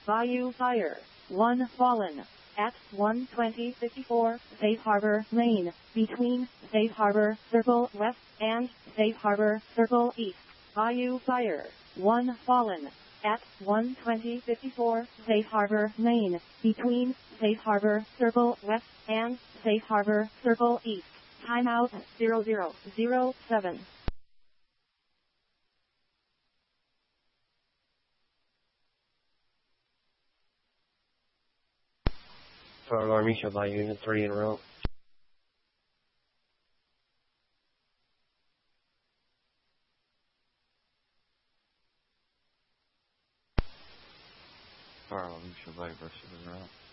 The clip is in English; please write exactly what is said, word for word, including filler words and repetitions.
Bayou Fire. One fallen. At one twenty fifty-four Safe Harbor Lane, between Safe Harbor Circle West and Safe Harbor Circle East. Bayou Fire. One fallen. At one twenty fifty-four Safe Harbor Lane, between Safe Harbor Circle West and Safe Harbor Circle East. Timeout zero zero zero seven. Fire alarm, you show by unit three in a row. Fire alarm, you show by versus in a row.